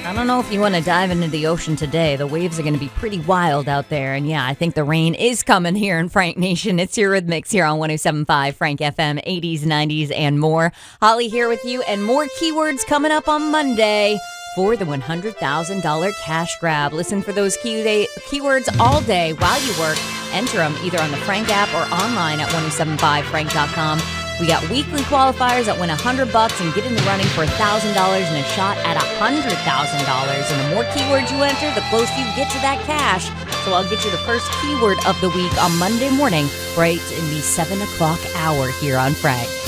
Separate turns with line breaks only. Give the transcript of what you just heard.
I don't know if you want to dive into the ocean today. The waves are going to be pretty wild out there. And yeah, I think the rain is coming here in Frank Nation. It's your Rhythmics here on 107.5 Frank FM, 80s, 90s, and more. Holly here with you, and more keywords coming up on Monday for the $100,000 cash grab. Listen for those keywords all day while you work. Enter them either on the Frank app or online at 1075frank.com. We got weekly qualifiers that win $100 and get in the running for $1,000 and a shot at $100,000. And the more keywords you enter, the closer you get to that cash. So I'll get you the first keyword of the week on Monday morning, right in the 7 o'clock hour here on Frank.